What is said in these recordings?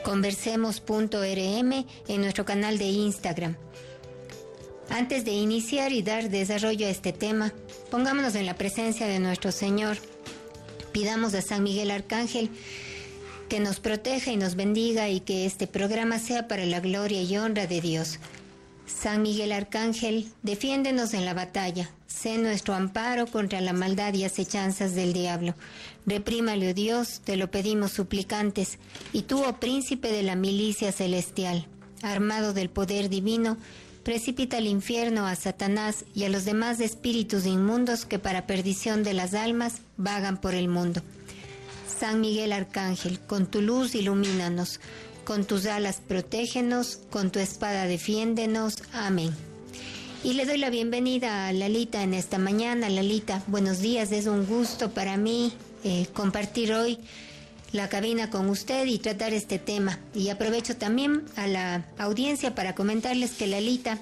conversemos.rm en nuestro canal de Instagram. Antes de iniciar y dar desarrollo a este tema, pongámonos en la presencia de nuestro Señor. Pidamos a San Miguel Arcángel que nos proteja y nos bendiga y que este programa sea para la gloria y honra de Dios. San Miguel Arcángel, defiéndenos en la batalla. Sé nuestro amparo contra la maldad y acechanzas del diablo. Reprímale, oh Dios, te lo pedimos suplicantes. Y tú, oh príncipe de la milicia celestial, armado del poder divino, precipita al infierno a Satanás y a los demás espíritus inmundos que para perdición de las almas vagan por el mundo. San Miguel Arcángel, con tu luz ilumínanos, con tus alas protégenos, con tu espada defiéndenos. Amén. Y le doy la bienvenida a Lalita en esta mañana. Lalita, buenos días, es un gusto para mí compartir hoy la cabina con usted y tratar este tema. Y aprovecho también a la audiencia para comentarles que Lalita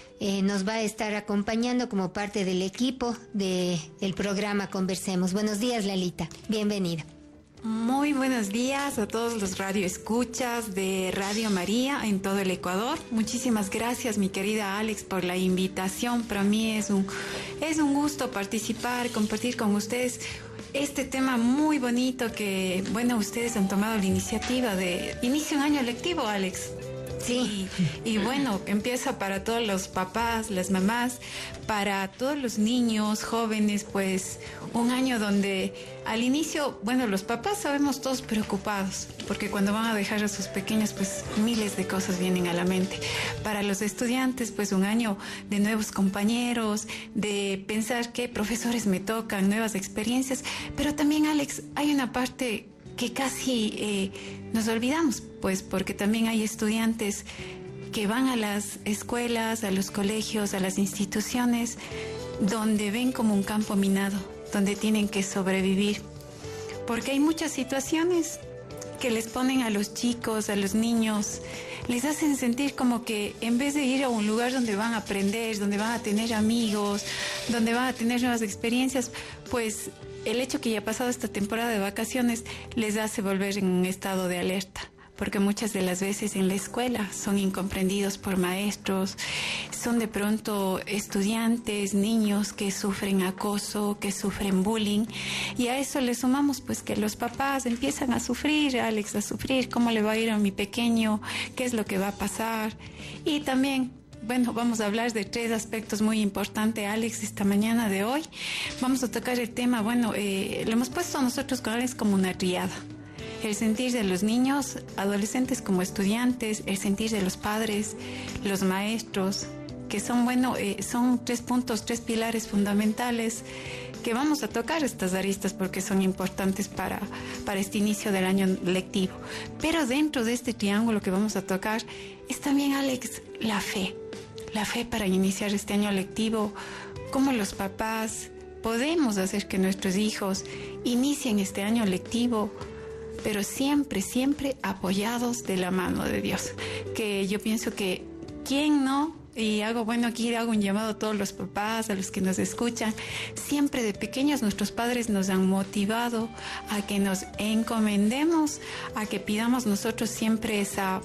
nos va a estar acompañando como parte del equipo del programa Conversemos. Buenos días, Lalita, bienvenida. Muy buenos días a todos los radioescuchas de Radio María en todo el Ecuador. Muchísimas gracias, mi querida Alex, por la invitación. Para mí es un gusto participar, compartir con ustedes este tema muy bonito que, bueno, ustedes han tomado la iniciativa de inicio un año lectivo, Alex. Sí. Y bueno, empieza para todos los papás, las mamás, para todos los niños, jóvenes, pues un año donde al inicio, bueno, los papás sabemos todos preocupados, porque cuando van a dejar a sus pequeños, pues miles de cosas vienen a la mente. Para los estudiantes, pues un año de nuevos compañeros, de pensar qué profesores me tocan, nuevas experiencias, pero también, Alex, hay una parte que casi nos olvidamos, pues porque también hay estudiantes que van a las escuelas, a los colegios, a las instituciones, donde ven como un campo minado, donde tienen que sobrevivir, porque hay muchas situaciones que les ponen a los chicos, a los niños, les hacen sentir como que en vez de ir a un lugar donde van a aprender, donde van a tener amigos, donde van a tener nuevas experiencias, pues el hecho que ya ha pasado esta temporada de vacaciones les hace volver en un estado de alerta, porque muchas de las veces en la escuela son incomprendidos por maestros, son de pronto estudiantes, niños que sufren acoso, que sufren bullying, y a eso le sumamos pues que los papás empiezan a sufrir, Alex, a sufrir, cómo le va a ir a mi pequeño, qué es lo que va a pasar. Y también, bueno, vamos a hablar de 3 aspectos muy importantes, Alex, esta mañana de hoy. Vamos a tocar el tema, bueno, lo hemos puesto nosotros con Alex como una triada. El sentir de los niños, adolescentes como estudiantes, el sentir de los padres, los maestros, que son, bueno, son 3 puntos, 3 pilares fundamentales que vamos a tocar estas aristas porque son importantes para este inicio del año lectivo. Pero dentro de este triángulo que vamos a tocar es también, Alex, la fe. La fe para iniciar este año lectivo, cómo los papás podemos hacer que nuestros hijos inicien este año lectivo, pero siempre, siempre apoyados de la mano de Dios. Que yo pienso que, ¿quién no? Y aquí hago un llamado a todos los papás, a los que nos escuchan. Siempre de pequeños nuestros padres nos han motivado a que nos encomendemos, a que pidamos nosotros siempre eso,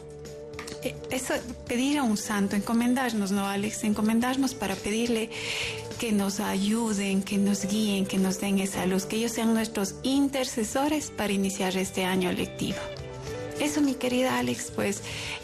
pedir a un santo, encomendarnos, ¿no, Alex? Encomendarnos para pedirle que nos ayuden, que nos guíen, que nos den esa luz, que ellos sean nuestros intercesores para iniciar este año lectivo. Eso, mi querida Alex, pues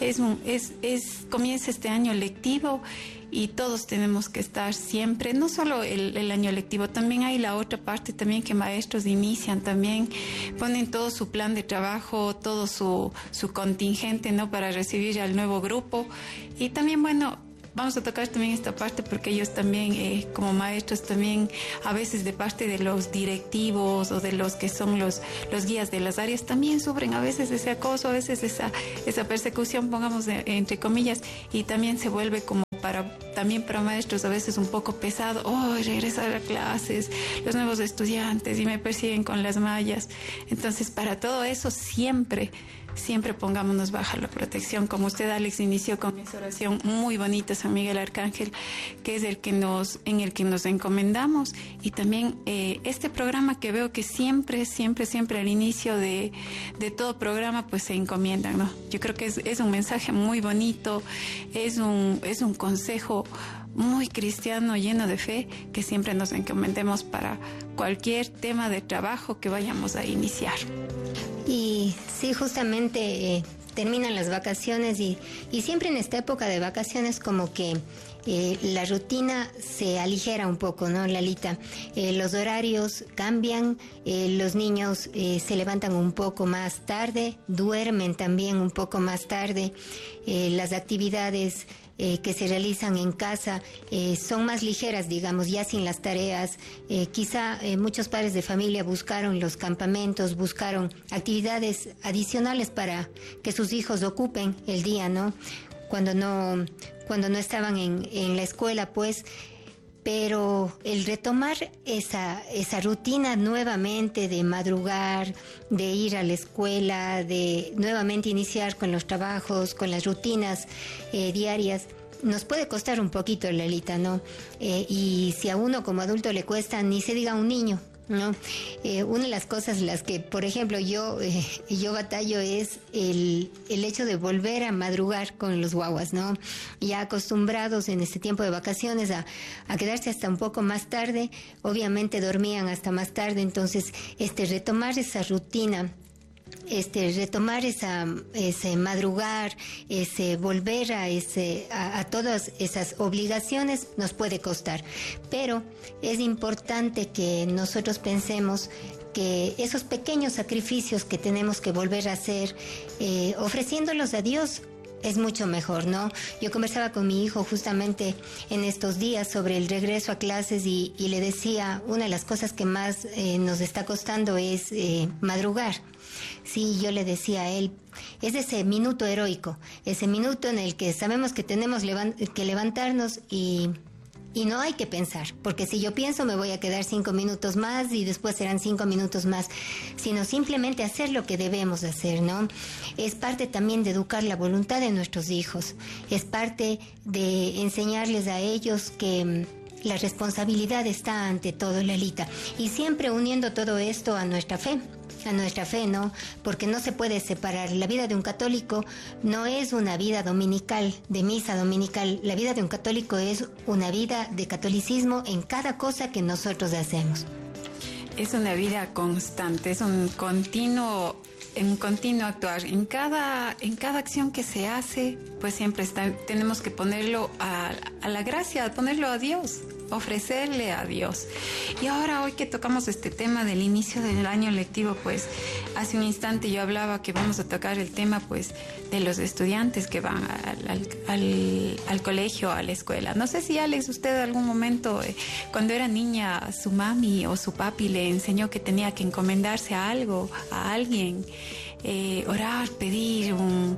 comienza este año lectivo y todos tenemos que estar siempre, no solo el año lectivo, también hay la otra parte también que maestros inician, también ponen todo su plan de trabajo, todo su contingente, ¿no?, para recibir al nuevo grupo. Y también, bueno, vamos a tocar también esta parte porque ellos también, como maestros, también a veces de parte de los directivos o de los que son los guías de las áreas, también sufren a veces ese acoso, a veces esa persecución, pongamos entre comillas, y también se vuelve como para también para maestros a veces un poco pesado. Regresar a clases, los nuevos estudiantes y me persiguen con las mallas. Entonces, para todo eso siempre pongámonos bajo la protección, como usted, Alex, inició con esa oración muy bonita, San Miguel Arcángel, que es en el que nos encomendamos. Y también este programa que veo que siempre al inicio de todo programa pues se encomiendan, ¿no? Yo creo que es un mensaje muy bonito, es un consejo muy cristiano, lleno de fe, que siempre nos encomendemos para cualquier tema de trabajo que vayamos a iniciar. Y sí, justamente terminan las vacaciones y siempre en esta época de vacaciones como que la rutina se aligera un poco, ¿no, Lalita? Los horarios cambian, los niños se levantan un poco más tarde, duermen también un poco más tarde, las actividades que se realizan en casa son más ligeras, digamos, ya sin las tareas. Quizá muchos padres de familia buscaron los campamentos, buscaron actividades adicionales para que sus hijos ocupen el día, ¿no? Cuando no estaban en la escuela, pues. Pero el retomar esa rutina nuevamente de madrugar, de ir a la escuela, de nuevamente iniciar con los trabajos, con las rutinas diarias, nos puede costar un poquito, Lalita, ¿no? Y si a uno como adulto le cuesta, ni se diga a un niño, ¿no? Una de las cosas las que, por ejemplo, yo batallo es el hecho de volver a madrugar con los guaguas, ¿no? Ya acostumbrados en este tiempo de vacaciones a quedarse hasta un poco más tarde, obviamente dormían hasta más tarde, entonces retomar esa rutina, retomar ese madrugar, ese volver a todas esas obligaciones nos puede costar, pero es importante que nosotros pensemos que esos pequeños sacrificios que tenemos que volver a hacer, ofreciéndolos a Dios, es mucho mejor, ¿no? Yo conversaba con mi hijo justamente en estos días sobre el regreso a clases y le decía, una de las cosas que más nos está costando es madrugar. Sí, yo le decía a él, es ese minuto heroico, ese minuto en el que sabemos que tenemos que levantarnos y no hay que pensar, porque si yo pienso me voy a quedar 5 minutos más y después serán 5 minutos más, sino simplemente hacer lo que debemos hacer, ¿no? Es parte también de educar la voluntad de nuestros hijos, es parte de enseñarles a ellos que la responsabilidad está ante todo, Lalita, y siempre uniendo todo esto a nuestra fe, ¿no? Porque no se puede separar. La vida de un católico no es una vida dominical, de misa dominical. La vida de un católico es una vida de catolicismo en cada cosa que nosotros hacemos. Es una vida constante, es un continuo actuar. En cada acción que se hace, pues siempre tenemos que ponerlo a la gracia, ponerlo a Dios, ofrecerle a Dios. Y ahora, hoy que tocamos este tema del inicio del año lectivo, pues hace un instante yo hablaba que vamos a tocar el tema pues de los estudiantes que van al colegio, a la escuela. No sé si, Alex, usted en algún momento, cuando era niña, su mami o su papi le enseñó que tenía que encomendarse a algo, a alguien, orar, pedir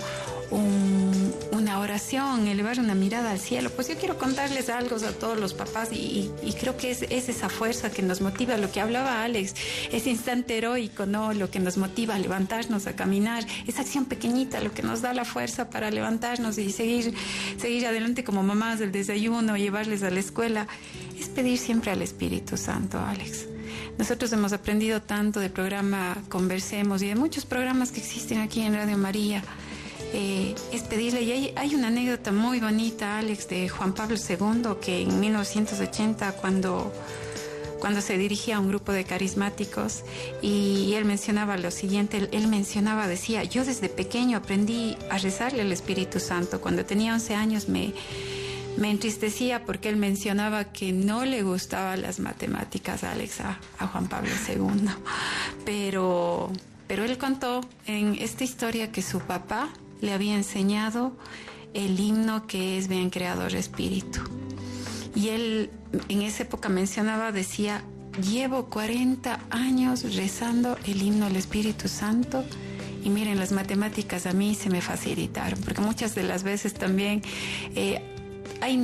una oración, elevar una mirada al cielo. Pues yo quiero contarles algo a todos los papás y creo que es esa fuerza que nos motiva, lo que hablaba Alex, ese instante heroico, ¿no? Lo que nos motiva a levantarnos, a caminar, esa acción pequeñita, lo que nos da la fuerza para levantarnos y seguir adelante como mamás, del desayuno, llevarles a la escuela, es pedir siempre al Espíritu Santo, Alex. Nosotros hemos aprendido tanto del programa Conversemos y de muchos programas que existen aquí en Radio María. Es pedirle, y hay una anécdota muy bonita, Alex, de Juan Pablo II, que en 1980, cuando se dirigía a un grupo de carismáticos, y él mencionaba lo siguiente, decía, yo desde pequeño aprendí a rezarle al Espíritu Santo. Cuando tenía 11 años me entristecía porque él mencionaba que no le gustaban las matemáticas, Alex, a Juan Pablo II. Pero él contó en esta historia que su papá le había enseñado el himno que es Ven Creador Espíritu. Y él en esa época decía, llevo 40 años rezando el himno al Espíritu Santo y miren, las matemáticas a mí se me facilitaron, porque muchas de las veces también hay